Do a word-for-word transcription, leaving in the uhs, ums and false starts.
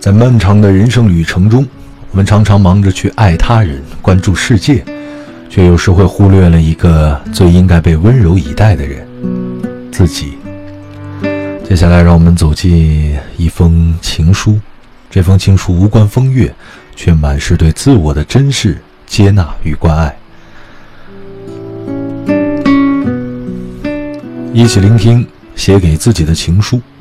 在漫长的人生旅程中，我们常常忙着去爱他人，关注世界，却有时会忽略了一个最应该被温柔以待的人——自己。接下来让我们走进一封情书，这封情书无关风月，却满是对自我的珍视、接纳与关爱。一起聆听写给自己的情书。